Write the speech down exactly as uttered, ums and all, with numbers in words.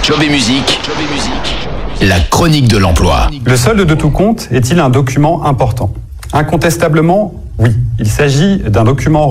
Job et musique, la chronique de l'emploi. Le solde de tout compte est-il un document important ? Incontestablement, oui. Il s'agit d'un document